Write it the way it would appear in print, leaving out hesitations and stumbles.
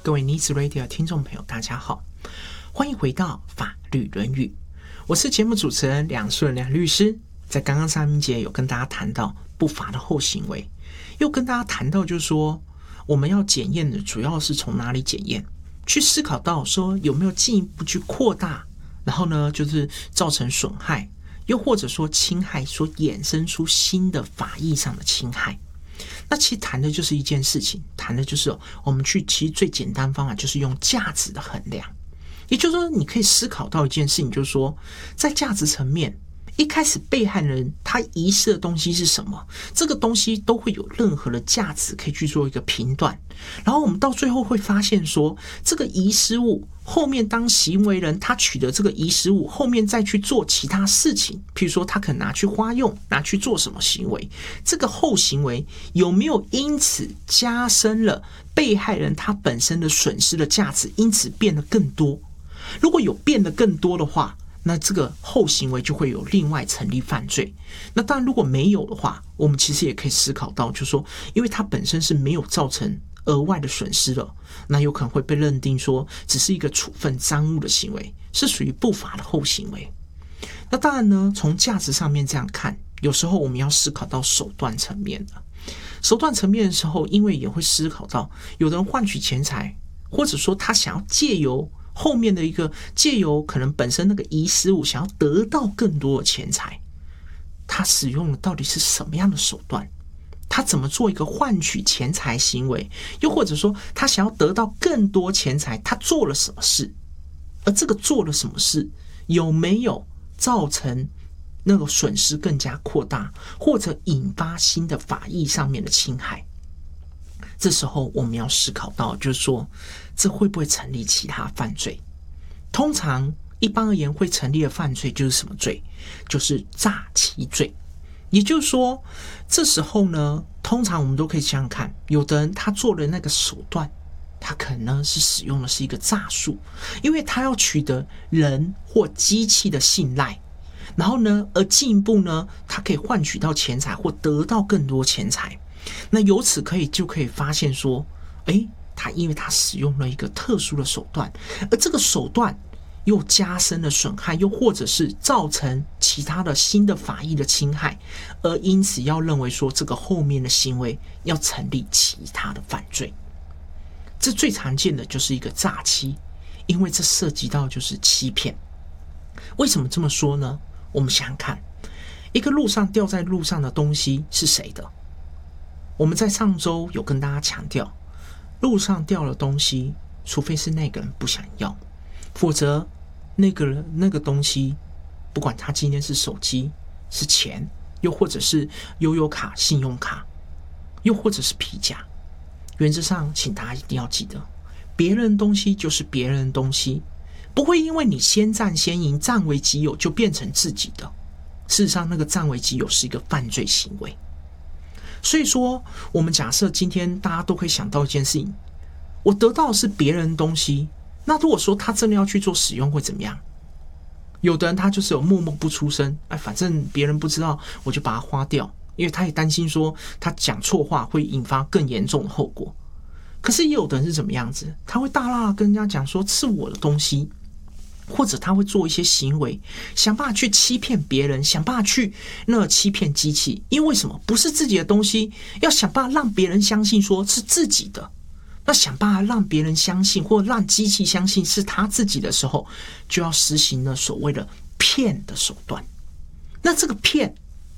各位 Needs Radio 听众朋友大家好，欢迎回到法律论语，我是节目主持人梁顺梁律师。在刚刚上一节有跟大家谈到不法的后行为，又跟大家谈到就是说我们要检验的主要是从哪里检验，去思考到说有没有进一步去扩大，然后呢就是造成损害，又或者说侵害所衍生出新的法益上的侵害。那其实谈的就是一件事情，谈的就是我们其实最简单方法就是用价值的衡量。也就是说你可以思考到一件事情，就是说在价值层面，一开始被害人他遗失的东西是什么，这个东西都会有任何的价值可以去做一个评断，然后我们到最后会发现说这个遗失物后面当行为人他取得这个遗失物后面再去做其他事情，譬如说他可能拿去花用，拿去做什么行为，这个后行为有没有因此加深了被害人他本身的损失的价值，因此变得更多。如果有变得更多的话，那这个后行为就会有另外成立犯罪。那当然如果没有的话，我们其实也可以思考到，就是说因为它本身是没有造成额外的损失了，那有可能会被认定说只是一个处分赃物的行为，是属于不法的后行为。那当然呢，从价值上面这样看，有时候我们要思考到手段层面的。手段层面的时候，因为也会思考到有的人换取钱财，或者说他想要借由后面的一个借由可能本身那个遗失物想要得到更多的钱财，他使用的到底是什么样的手段，他怎么做一个换取钱财行为，又或者说他想要得到更多钱财，他做了什么事，而这个做了什么事有没有造成那个损失更加扩大，或者引发新的法益上面的侵害。这时候我们要思考到就是说这会不会成立其他犯罪。通常一般而言会成立的犯罪就是什么罪，就是诈欺罪。也就是说这时候呢，通常我们都可以想想看，有的人他做的那个手段，他可能是使用的是一个诈术，因为他要取得人或机器的信赖，然后呢而进一步呢他可以换取到钱财或得到更多钱财。那由此就可以发现说他因为他使用了一个特殊的手段，而这个手段又加深了损害，又或者是造成其他的新的法益的侵害，而因此要认为说这个后面的行为要成立其他的犯罪。这最常见的就是一个诈欺，因为这涉及到就是欺骗。为什么这么说呢？我们想想看，一个路上掉在路上的东西是谁的？我们在上周有跟大家强调，路上掉了东西，除非是那个人不想要，否则那个东西，不管他今天是手机、是钱，又或者是悠游卡、信用卡，又或者是皮夹，原则上请大家一定要记得，别人的东西就是别人的东西，不会因为你先占先赢，占为己有就变成自己的。事实上那个占为己有是一个犯罪行为。所以说我们假设今天大家都可以想到一件事情，我得到的是别人的东西，那如果说他真的要去做使用会怎么样？有的人他就是有默默不出声，反正别人不知道我就把它花掉，因为他也担心说他讲错话会引发更严重的后果。可是也有的人是怎么样子，他会大大跟人家讲说是我的东西，或者他会做一些行为，想办法去欺骗别人，想办法去欺骗机器。因为什么？不是自己的东西，要想办法让别人相信说是自己的。那想办法让别人相信，或让机器相信是他自己的时候，就要实行了所谓的骗的手段。那这个骗